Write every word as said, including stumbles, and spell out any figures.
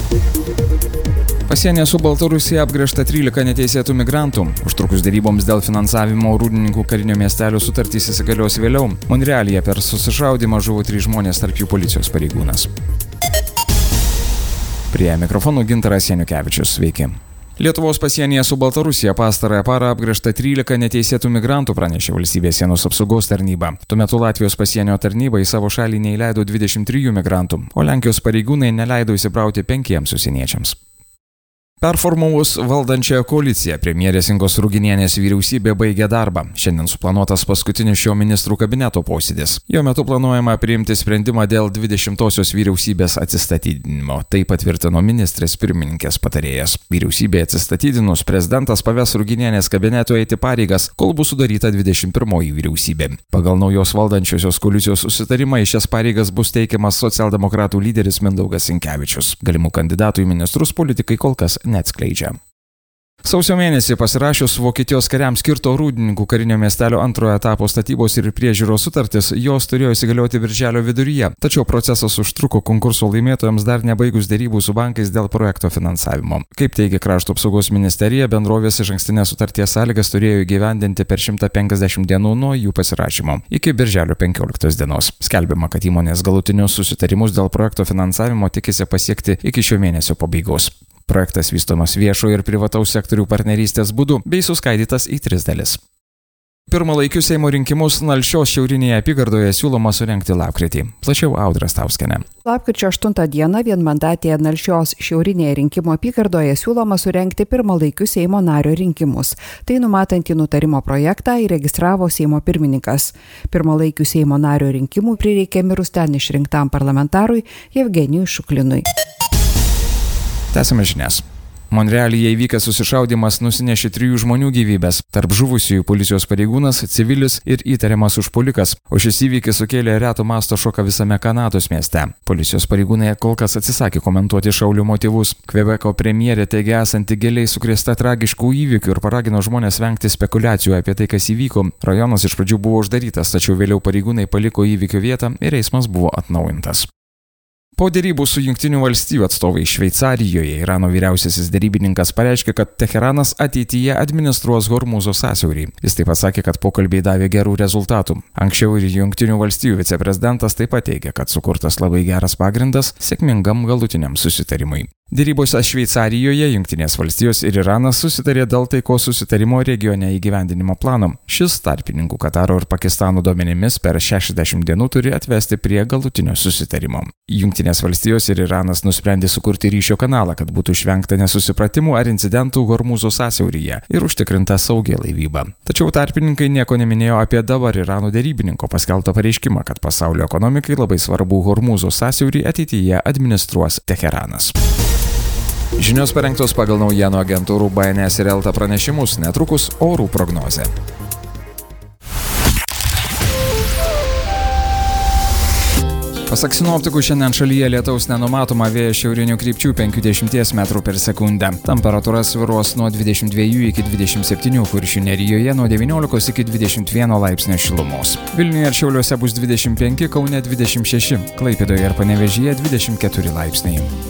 Pasienyje su Baltarusija apgręžta trylika neteisėtų migrantų. Užtrukus deryboms dėl finansavimo Rūdininkų karinio miestelio sutartys įsigalios vėliau. Monrealyje per susišaudymą žuvo trys žmonės, tarp jų policijos pareigūnas. Prie mikrofonų Gintaras Janukevičius. Sveiki. Lietuvos pasienyje su Baltarusija pastarąją parą apgręžta trylika neteisėtų migrantų, pranešė Valstybės sienos apsaugos tarnyba. Tuo metu Latvijos pasienio tarnyba į savo šalį neįleido dvidešimt trijų migrantų, o Lenkijos pareigūnai neleido įsibrauti penkiems užsieniečiams. Performavus valdančiąją koaliciją, premjerės Ingos Ruginienės vyriausybė baigė darbą. Šiandien suplanuotas paskutinis šio ministrų kabineto posėdis. Jo metu planuojama priimti sprendimą dėl dvidešimtosios vyriausybės atsistatydinimo. Tai patvirtino ministrės pirmininkės patarėjas. Vyriausybė atsistatydinus, prezidentas paves Ruginienės kabineto eiti pareigas, kol bus sudaryta dvidešimt pirmoji vyriausybė. Pagal naujos valdančiosios koalicijos susitarimą į šias pareigas bus teikiamas socialdemokratų lyderis Mindaugas Sinkevičius. Galimų kandidatų į ministrus politikai kol kas neatskleidžia. Sausio mėnesį pasirašius Vokietijos kariams skirto Rūdininkų karinio miestelio antrojo etapo statybos ir priežiūros sutartis, jos turėjo įsigalioti birželio viduryje, tačiau procesas užtruko konkurso laimėtojams dar nebaigus derybų su bankais dėl projekto finansavimo. Kaip teigia Krašto apsaugos ministerija, bendrovės išankstinės sutarties sąlygas turėjo įgyvendinti per šimtą penkiasdešimt dienų nuo jų pasirašymo, iki birželio penkioliktos dienos. Skelbiama, kad įmonės galutinius susitarimus dėl projekto finansavimo tikisi pasiekti iki šio mėnesio pabaigos. Projektas vystomas viešo ir privataus sektorių partnerystės būdu bei suskaidytas į tris dalis. Pirmalaikius Seimo rinkimus Nalšios šiaurinėje apygardoje siūloma surengti lapkritį. Plačiau Audra Stauskienė. Lapkričio aštuntą dieną vienmandatėje Nalšios šiaurinėje rinkimų apygardoje siūloma surengti pirmalaikius Seimo nario rinkimus. Tai numatantį nutarimo projektą įregistravo Seimo pirmininkas. Pirmalaikių Seimo nario rinkimų prireikė mirus ten išrinktam parlamentarui Jevgenijui Šuklinui. Tęsime žinias. Monrealyje įvykęs susišaudymas nusinešė trijų žmonių gyvybės. Tarp žuvusiųjų policijos pareigūnas, civilis ir įtariamas užpuolikas, o šis įvykis sukėlė reto masto šoką visame Kanados mieste. Policijos pareigūnai kol kas atsisakė komentuoti šaulių motyvus. Kvebeko premjerė teigia esanti giliai sukrėsta tragiškų įvykių ir paragino žmonės vengti spekulacijų apie tai, kas įvyko. Rajonas iš pradžių buvo uždarytas, tačiau vėliau pareigūnai paliko įvykio vietą ir eismas buvo atnaujintas. Po derybų su Jungtinių valstijų atstovai Šveicarijoje Irano vyriausiasis derybininkas pareiškė, kad Teheranas ateityje administruos Hormūzo sąsiaurį. Jis taip pat sakė, kad pokalbiai davė gerų rezultatų. Anksčiau ir Jungtinių valstijų viceprezidentas taip pat teigė, kad sukurtas labai geras pagrindas sėkmingam galutiniam susitarimui. Derybose Šveicarijoje Jungtinės valstijos ir Iranas susitarė dėl taikos susitarimo regione įgyvendinimo plano. Šis tarpininkų Kataro ir Pakistano duomenimis per šešiasdešimt dienų turi atvesti prie galutinio susitarimo. Jungtinės valstijos ir Iranas nusprendė sukurti ryšio kanalą, kad būtų išvengta nesusipratimų ar incidentų Hormūzo sąsiauryje ir užtikrinta saugi laivyba. Tačiau tarpininkai nieko neminėjo apie dabar Irano derybininko paskelbtą pareiškimą, kad pasaulio ekonomikai labai svarbu Hormūzo sąsiaurį ateityje administruos Teheranas. Žinios parengtos pagal naujienų agentūrų B N S ir Elta pranešimus, netrukus orų prognozė. Pasak sinoptikų, šiandien šalyje lietaus nenumatoma, vėjas šiaurinių krypčių penkiasdešimt metrų per sekundę. Temperatūra svyruos nuo dvidešimt dviejų iki dvidešimt septynių, Kuršių nerijoje nuo devyniolikos iki dvidešimt vieno laipsnio šilumos. Vilniuje ir Šiauliuose bus dvidešimt penki, Kaune dvidešimt šeši, Klaipėdoje ir Panevėžyje dvidešimt keturi laipsniai.